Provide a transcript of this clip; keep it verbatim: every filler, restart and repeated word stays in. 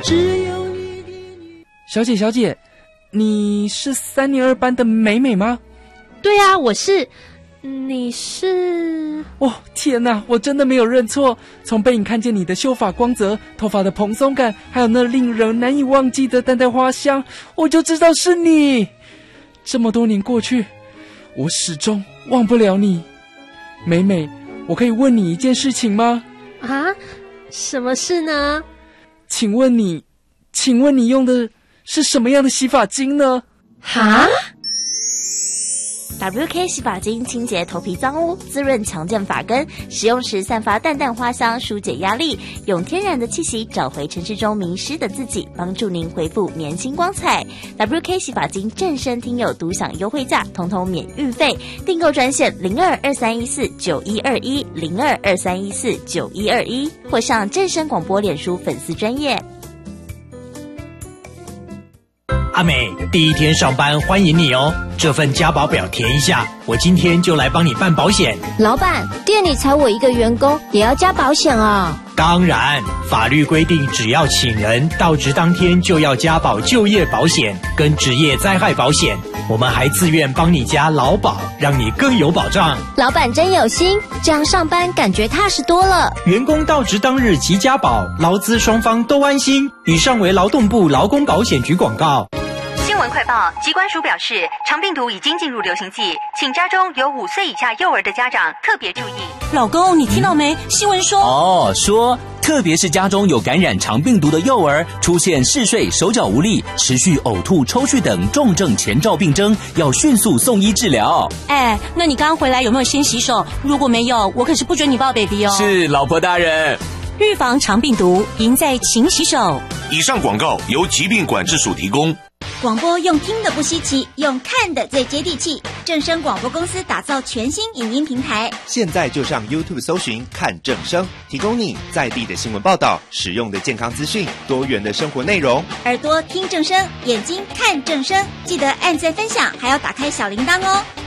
只有你的女。 小姐，小姐，你是三年二班的美美吗？ 对啊，我是。你是？ 哦，天哪，我真的没有认错。从背影看见你的秀发光泽、头发的蓬松感，还有那令人难以忘记的淡淡花香，我就知道是你。这么多年过去，我始终忘不了你。美美，我可以问你一件事情吗？ 啊？什么事呢？ 请问你，请问你用的是什么样的洗发精呢？ 哈 ？W K 洗发精清洁头皮脏污，滋润强健发根，使用时散发淡淡花香，疏解压力，用天然的气息找回城市中迷失的自己，帮助您恢复年轻光彩。W K 洗发精正身听友独享优惠价，统统免运费，订购专线零二二三一四九一二一零二二三一四九一二一，或上正声广播脸书粉丝专页。 阿美，第一天上班欢迎你哦！这份加保表填一下，我今天就来帮你办保险。 老板，店里才我一个员工，也要加保险啊？ 当然，法律规定，只要请人到职当天就要加保就业保险跟职业灾害保险。我们还自愿帮你加劳保，让你更有保障。 老板真有心，这样上班感觉踏实多了。 员工到职当日即加保，劳资双方都安心。以上为劳动部劳工保险局广告。 新闻快报，疾管署表示，肠病毒已经进入流行季，请家中有五岁以下幼儿的家长特别注意。 老公，你听到没？新闻说哦，说特别是家中有感染肠病毒的幼儿，出现嗜睡、手脚无力、持续呕吐、抽搐等重症前兆病征，要迅速送医治疗。 哎，那你刚刚回来有没有先洗手？如果没有，我可是不准你抱 baby 哦。 是，老婆大人。 预防肠病毒，赢在勤洗手。 以上广告由疾病管制署提供。 广播用听的不稀奇，用看的最接地气。正声广播公司打造全新影音平台， 现在就上 YouTube 搜寻看正声，提供你在地的新闻报道、实用的健康资讯、多元的生活内容。 耳朵听正声，眼睛看正声，记得按赞分享，还要打开小铃铛哦。